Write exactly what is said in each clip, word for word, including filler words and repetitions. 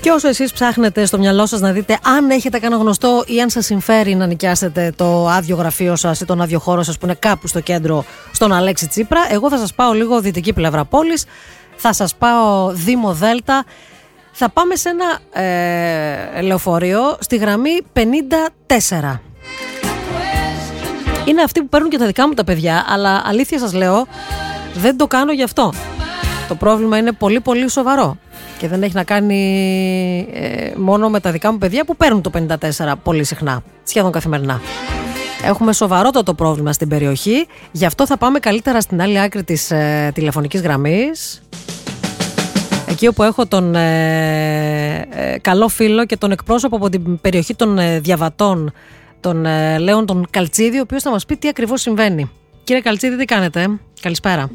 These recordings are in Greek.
Και όσο εσείς ψάχνετε στο μυαλό σας να δείτε αν έχετε κανένα γνωστό ή αν σας συμφέρει να νοικιάσετε το άδειο γραφείο σας ή τον άδειο χώρο σας που είναι κάπου στο κέντρο, στον Αλέξη Τσίπρα, εγώ θα σας πάω λίγο δυτική πλευρά πόλης, θα σας πάω Δήμο Δέλτα. Θα πάμε σε ένα ε, λεωφορείο στη γραμμή πενήντα τέσσερα. Είναι αυτοί που παίρνουν και τα δικά μου τα παιδιά, αλλά αλήθεια σας λέω, δεν το κάνω γι' αυτό. Το πρόβλημα είναι πολύ πολύ σοβαρό και δεν έχει να κάνει ε, μόνο με τα δικά μου παιδιά που παίρνουν το πενήντα τέσσερα πολύ συχνά, σχεδόν καθημερινά. Έχουμε σοβαρότατο πρόβλημα στην περιοχή, γι' αυτό θα πάμε καλύτερα στην άλλη άκρη της ε, τηλεφωνικής γραμμής. Εκεί όπου έχω τον ε, ε, καλό φίλο και τον εκπρόσωπο από την περιοχή των ε, Διαβατών, τον ε, Λέων τον Καλτσίδη, ο οποίος θα μας πει τι ακριβώς συμβαίνει. Κύριε Καλτσίδη, τι κάνετε? ε? Καλησπέρα.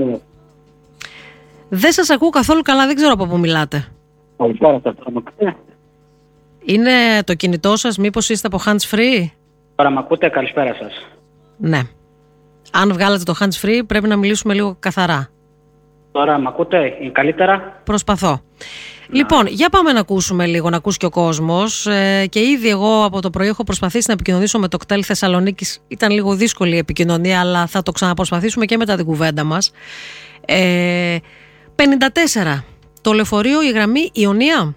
Δεν σας ακούω καθόλου καλά, δεν ξέρω από πού μιλάτε. Καλησπέρα σας. Είναι το κινητό σας, μήπως είστε από hands free? Τώρα μ' ακούτε? Καλησπέρα σας. Ναι. Αν βγάλετε το hands free πρέπει να μιλήσουμε λίγο καθαρά. Τώρα μ' ακούτε? Είναι καλύτερα? Προσπαθώ. Να. Λοιπόν, για πάμε να ακούσουμε λίγο, να ακούσει και ο κόσμος. Ε, και ήδη εγώ από το πρωί έχω προσπαθήσει να επικοινωνήσω με το κτέλ Θεσσαλονίκης. Ήταν λίγο δύσκολη η επικοινωνία, αλλά θα το ξαναπροσπαθήσουμε και μετά την κουβέντα μας. Ε, πενήντα τέσσερα. Το λεωφορείο, η γραμμή Ιωνία.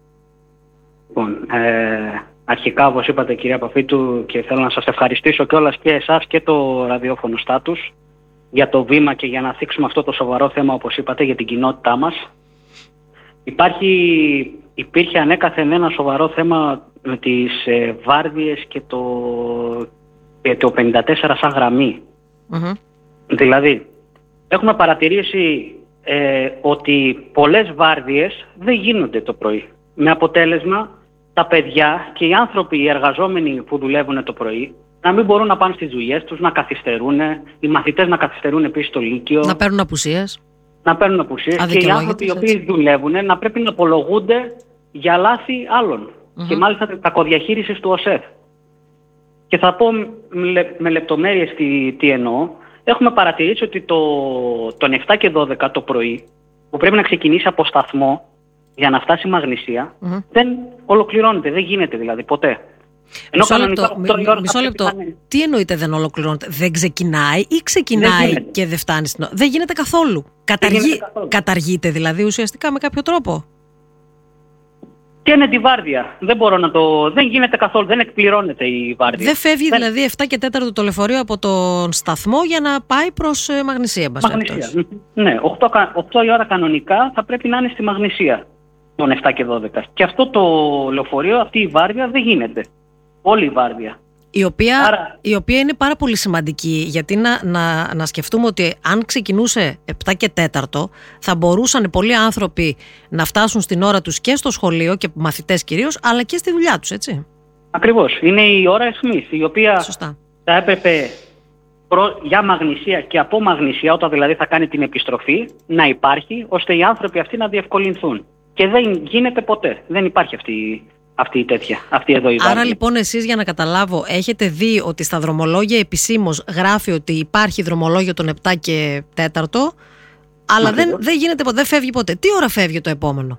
Λοιπόν, ε, αρχικά όπως είπατε κυρία Παφίτου, και θέλω να σας ευχαριστήσω κιόλας και εσάς και το ραδιόφωνο Στάτους για το βήμα και για να θίξουμε αυτό το σοβαρό θέμα, όπως είπατε, για την κοινότητά μας. Υπάρχει, υπήρχε ανέκαθεν ένα σοβαρό θέμα με τις ε, βάρδιες και το, και το πενήντα τέσσερα σαν γραμμή. Mm-hmm. Δηλαδή, έχουμε παρατηρήσει ε, ότι πολλές βάρδιες δεν γίνονται το πρωί. Με αποτέλεσμα τα παιδιά και οι άνθρωποι, οι εργαζόμενοι που δουλεύουν το πρωί, να μην μπορούν να πάνε στις δουλειές τους, να καθυστερούν, οι μαθητές να καθυστερούν επίσης στο Λύκειο. Να παίρνουν απουσίες. Να παίρνουν απουσίες. Και οι άνθρωποι οι οποίοι δουλεύουν να πρέπει να απολογούνται για λάθη άλλων. Mm-hmm. Και μάλιστα κακοδιαχείρισης του ΟΣΕΦ. Και θα πω με λεπτομέρειες τι, τι εννοώ. Έχουμε παρατηρήσει ότι το, τον επτά και δώδεκα το πρωί, που πρέπει να ξεκινήσει από σταθμό για να φτάσει Μαγνησία, mm-hmm. δεν ολοκληρώνεται, δεν γίνεται δηλαδή ποτέ. Ενώ μισό λεπτό, μι, μισό λεπτό. Είναι... τι εννοείται δεν ολοκληρώνεται? Δεν ξεκινάει ή ξεκινάει δεν και δεν φτάνει στην... Δεν γίνεται καθόλου. Καταργεί... Δεν γίνεται καθόλου. Καταργείται δηλαδή ουσιαστικά με κάποιο τρόπο. Και είναι τη βάρδια. Δεν μπορώ να το... Δεν γίνεται καθόλου, δεν εκπληρώνεται η βάρδια. Δεν φεύγει δεν... δηλαδή επτά και τέταρτο το λεωφορείο από τον σταθμό για να πάει προς ε, Μαγνησία. Μαγνησία. Ναι, οκτώ η ώρα κανονικά θα πρέπει να είναι στη Μαγνησία των επτά και δώδεκα. Και αυτό το λεωφορείο, αυτή η βάρδια δεν γίνεται. Όλη η βάρδια. Η οποία, Άρα... η οποία είναι πάρα πολύ σημαντική, γιατί να, να, να σκεφτούμε ότι αν ξεκινούσε επτά και τέταρτο θα μπορούσαν πολλοί άνθρωποι να φτάσουν στην ώρα τους και στο σχολείο και μαθητές κυρίως, αλλά και στη δουλειά τους, έτσι. Ακριβώς. Είναι η ώρα αιχμής, η οποία Σωστά. θα έπρεπε προ... για Μαγνησία και από Μαγνησία, όταν δηλαδή θα κάνει την επιστροφή, να υπάρχει, ώστε οι άνθρωποι αυτοί να διευκολυνθούν. Και δεν γίνεται ποτέ. Δεν υπάρχει αυτή η Αυτή η τέτοια, αυτή εδώ η βάρδια. Άρα λοιπόν εσείς, για να καταλάβω, έχετε δει ότι στα δρομολόγια επισήμως γράφει ότι υπάρχει δρομολόγιο των επτά και τέταρτο, αλλά δεν, δεν γίνεται ποτέ, δεν φεύγει ποτέ. Τι ώρα φεύγει το επόμενο?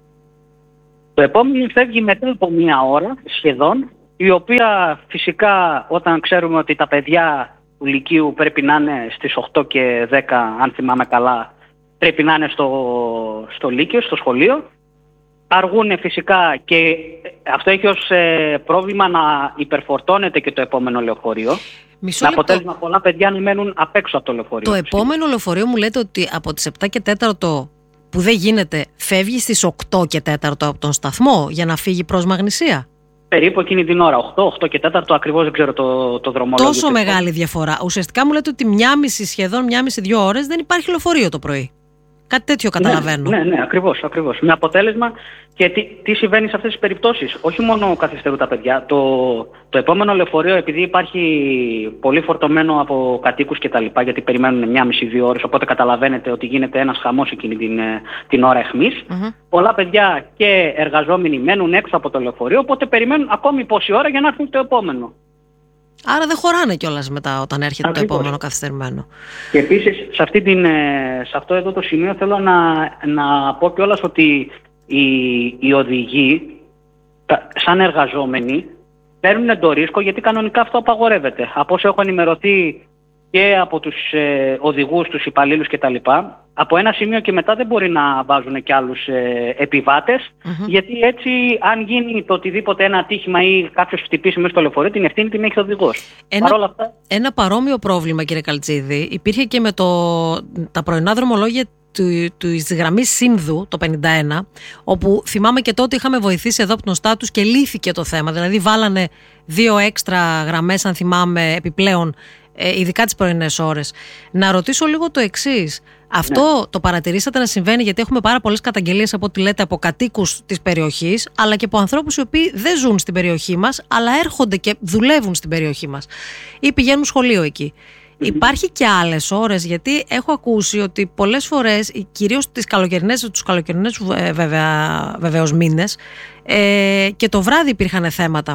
Το επόμενο φεύγει μετά από μία ώρα σχεδόν, η οποία φυσικά όταν ξέρουμε ότι τα παιδιά του Λυκείου πρέπει να είναι στις οκτώ και δέκα, αν θυμάμαι καλά, πρέπει να είναι στο, στο Λύκειο, στο σχολείο. Αργούν φυσικά και αυτό έχει ως ε, πρόβλημα να υπερφορτώνεται και το επόμενο λεωφορείο. Μισό με αποτέλεσμα πολλά παιδιά να μένουν απ' έξω από το λεωφορείο. Το επόμενο λεωφορείο μου λέτε ότι από τις επτά και τέταρτο που δεν γίνεται φεύγει στις οκτώ και τέταρτο από τον σταθμό για να φύγει προς Μαγνησία. Περίπου εκείνη την ώρα, οκτώ, οκτώ και τέταρτο ακριβώς, δεν ξέρω το, το δρομολόγιο. Τόσο μεγάλη διαφορά. Ουσιαστικά μου λέτε ότι μία μισή, σχεδόν μία μισή, δύο ώρες δεν υπάρχει λεωφορείο το πρωί. Κάτι τέτοιο καταλαβαίνω. Ναι, ναι, ναι, ακριβώς, ακριβώς. Με αποτέλεσμα και τι, τι συμβαίνει σε αυτές τις περιπτώσεις. Όχι μόνο καθυστερούν τα παιδιά. Το, το επόμενο λεωφορείο, επειδή υπάρχει πολύ φορτωμένο από κατοίκους και τα λοιπά, γιατί περιμένουν μια μισή δύο ώρες, οπότε καταλαβαίνετε ότι γίνεται ένας χαμός εκείνη την, την ώρα αιχμής. Mm-hmm. Πολλά παιδιά και εργαζόμενοι μένουν έξω από το λεωφορείο, οπότε περιμένουν ακόμη πόση ώρα για να έρθουν το επόμενο. Άρα δεν χωράνε κιόλας μετά όταν έρχεται Ακριβώς. το επόμενο καθυστερημένο. Και επίσης σε, αυτή την, σε αυτό εδώ το σημείο θέλω να, να πω κιόλας ότι οι, οι οδηγοί, τα, σαν εργαζόμενοι, παίρνουν το ρίσκο, γιατί κανονικά αυτό απαγορεύεται. Από όσο έχω ενημερωθεί και από τους ε, οδηγούς, τους υπαλλήλους κτλ., από ένα σημείο και μετά δεν μπορεί να βάζουν και άλλους ε, επιβάτες, mm-hmm. γιατί έτσι, αν γίνει το οτιδήποτε ένα ατύχημα ή κάποιος χτυπήσει μέσα στο λεωφορείο, την ευθύνη την έχει ο οδηγός. Ένα, Παρ' όλα αυτά... ένα παρόμοιο πρόβλημα, κύριε Καλτζίδη, υπήρχε και με το, τα πρωινά δρομολόγια της γραμμής Σύνδου το πενήντα ένα, όπου θυμάμαι και τότε είχαμε βοηθήσει εδώ πνωστά τους και λύθηκε το θέμα. Δηλαδή βάλανε δύο έξτρα γραμμές, αν θυμάμαι, επιπλέον, ειδικά τις πρωινές ώρες. Να ρωτήσω λίγο το εξής. Αυτό ναι. το παρατηρήσατε να συμβαίνει, γιατί έχουμε πάρα πολλές καταγγελίες από ό,τι λέτε από κατοίκους της περιοχής, αλλά και από ανθρώπους οι οποίοι δεν ζουν στην περιοχή μας, αλλά έρχονται και δουλεύουν στην περιοχή μας ή πηγαίνουν σχολείο εκεί. Mm-hmm. Υπάρχει και άλλες ώρες, γιατί έχω ακούσει ότι πολλές φορές, κυρίως τις καλοκαιρινές, τους καλοκαιρινές βέβαια, βεβαίως μήνες, ε, και το βράδυ υπήρχαν θέματα.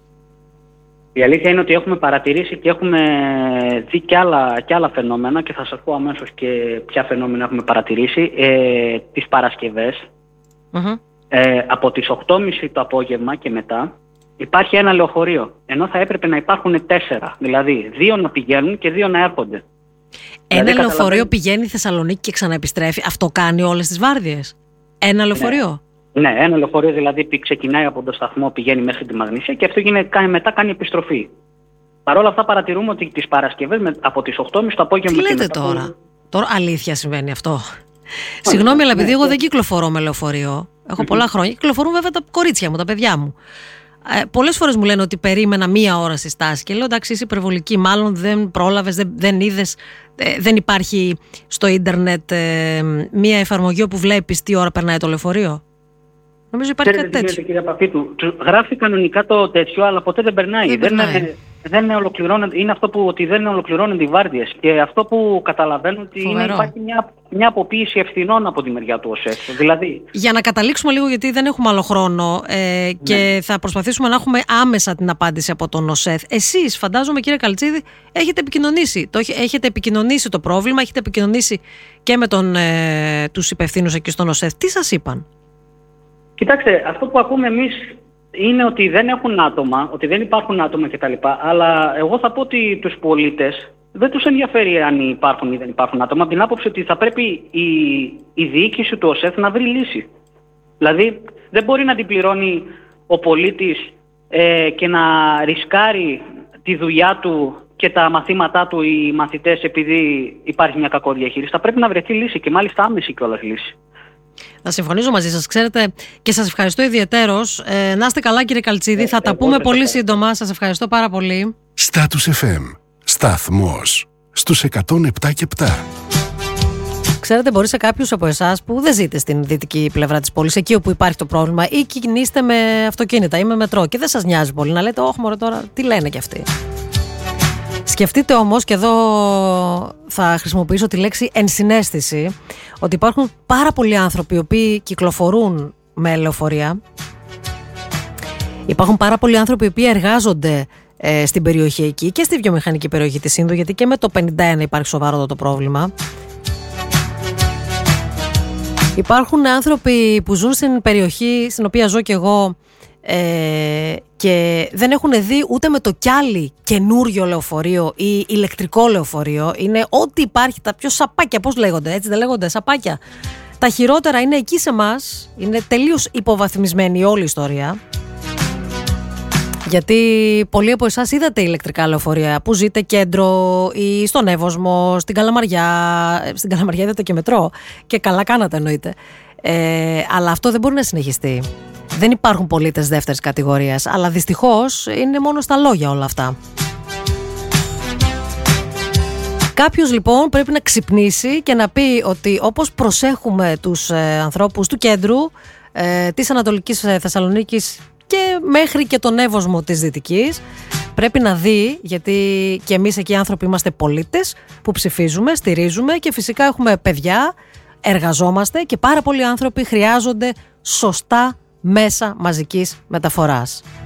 Η αλήθεια είναι ότι έχουμε παρατηρήσει και έχουμε δει και άλλα, και άλλα φαινόμενα, και θα σας πω αμέσως και ποια φαινόμενα έχουμε παρατηρήσει. Ε, τις Παρασκευές, mm-hmm. ε, από τις οκτώ και μισή το απόγευμα και μετά, υπάρχει ένα λεωφορείο, ενώ θα έπρεπε να υπάρχουν τέσσερα. Δηλαδή, δύο να πηγαίνουν και δύο να έρχονται. Ένα δηλαδή, λεωφορείο καταλαβαίνει... πηγαίνει Θεσσαλονίκη και ξαναεπιστρέφει. Αυτό κάνει όλες τις βάρδιες. Ένα λεωφορείο. Ναι. Ναι, ένα λεωφορείο δηλαδή ξεκινάει από τον σταθμό, πηγαίνει μέχρι τη Μαγνήσια και αυτό γίνει, μετά κάνει επιστροφή. Παρ' όλα αυτά παρατηρούμε ότι τις Παρασκευές από τις οκτώ και μισή το απόγευμα. Τι λέτε μετά τώρα. Που... Τώρα αλήθεια συμβαίνει αυτό. Συγγνώμη, αλλά επειδή ναι, εγώ ναι. δεν κυκλοφορώ με λεωφορείο, έχω mm-hmm. πολλά χρόνια, κυκλοφορούν βέβαια τα κορίτσια μου, τα παιδιά μου. Ε, πολλές φορές μου λένε ότι περίμενα μία ώρα στη στάση και λέω εντάξει, είσαι υπερβολική. Μάλλον δεν πρόλαβες, δεν, δεν είδες, ε, δεν υπάρχει στο ίντερνετ ε, μία εφαρμογή όπου βλέπεις τι ώρα περνάει το λεωφορείο. Νομίζω υπάρχει Ξέρετε, κάτι τέτοιο. Κύριε Παπίτου, γράφει κανονικά το τέτοιο, αλλά ποτέ δεν περνάει. Δεν, δεν, περνάει. δεν ολοκληρώνεται. Είναι αυτό που ότι δεν ολοκληρώνονται οι βάρδιες. Και αυτό που καταλαβαίνω ότι είναι, υπάρχει μια, μια αποποίηση ευθυνών από τη μεριά του ΟΣΕΘ. Δηλαδή... Για να καταλήξουμε λίγο, γιατί δεν έχουμε άλλο χρόνο ε, και ναι. θα προσπαθήσουμε να έχουμε άμεσα την απάντηση από τον ΟΣΕΘ. Εσείς, φαντάζομαι, κύριε Καλτζίδη, έχετε επικοινωνήσει. Το, έχετε επικοινωνήσει το πρόβλημα, έχετε επικοινωνήσει και με τον, ε, τους υπευθύνους εκεί στον ΟΣΕΘ. Τι σας είπαν? Κοιτάξτε, αυτό που ακούμε εμείς είναι ότι δεν έχουν άτομα, ότι δεν υπάρχουν άτομα κτλ. Αλλά εγώ θα πω ότι τους πολίτες δεν τους ενδιαφέρει αν υπάρχουν ή δεν υπάρχουν άτομα, από την άποψη ότι θα πρέπει η, η διοίκηση του ΟΣΕΘ να βρει λύση. Δηλαδή, δεν μπορεί να την πληρώνει ο πολίτης ε, και να ρισκάρει τη δουλειά του και τα μαθήματά του οι μαθητές επειδή υπάρχει μια κακοδιαχείριση. Θα πρέπει να βρεθεί λύση και μάλιστα άμεση κιόλας λύση. Θα συμφωνήσω μαζί σας, ξέρετε, και σας ευχαριστώ ιδιαιτέρως. Ε, να είστε καλά, κύριε Καλτζίδη, ε, θα τα πούμε πολύ ευχαριστώ. σύντομα. Σας ευχαριστώ πάρα πολύ. Status εφ εμ, σταθμός στους εκατόν επτά και επτά. Ξέρετε, μπορεί σε κάποιους από εσάς που δεν ζείτε στην δυτική πλευρά της πόλης, εκεί όπου υπάρχει το πρόβλημα, ή κινείστε με αυτοκίνητα ή με μετρό και δεν σας νοιάζει πολύ να λέτε, όχι μωρέ τώρα, τι λένε κι αυτοί. Σκεφτείτε όμως, και εδώ θα χρησιμοποιήσω τη λέξη ενσυναίσθηση, ότι υπάρχουν πάρα πολλοί άνθρωποι οι οποίοι κυκλοφορούν με λεωφορεία. Υπάρχουν πάρα πολλοί άνθρωποι οι οποίοι εργάζονται ε, στην περιοχή εκεί και στη βιομηχανική περιοχή της Σύνδου, γιατί και με το πενήντα ένα υπάρχει σοβαρό το πρόβλημα. Υπάρχουν άνθρωποι που ζουν στην περιοχή στην οποία ζω και εγώ ε, και δεν έχουν δει ούτε με το κιάλι καινούριο λεωφορείο ή ηλεκτρικό λεωφορείο. Είναι ό,τι υπάρχει, τα πιο σαπάκια, πώς λέγονται, έτσι δεν λέγονται, σαπάκια. Τα χειρότερα είναι εκεί σε εμάς, είναι τελείως υποβαθμισμένη η όλη η ιστορία. Γιατί πολλοί από εσάς είδατε ηλεκτρικά λεωφορεία που ζείτε κέντρο ή στον Εύωσμο, στην Καλαμαριά. Στην Καλαμαριά είδατε και μετρό και καλά κάνατε εννοείται. Ε, αλλά αυτό δεν μπορεί να συνεχιστεί. Δεν υπάρχουν πολίτες δεύτερης κατηγορίας, αλλά δυστυχώς είναι μόνο στα λόγια όλα αυτά. Κάποιος λοιπόν πρέπει να ξυπνήσει και να πει ότι όπως προσέχουμε τους ε, ανθρώπους του κέντρου, ε, της Ανατολικής Θεσσαλονίκης και μέχρι και τον Εύωσμο της Δυτικής, πρέπει να δει, γιατί και εμείς εκεί οι άνθρωποι είμαστε πολίτες που ψηφίζουμε, στηρίζουμε και φυσικά έχουμε παιδιά, εργαζόμαστε και πάρα πολλοί άνθρωποι χρειάζονται σωστά μέσα μαζικής μεταφοράς.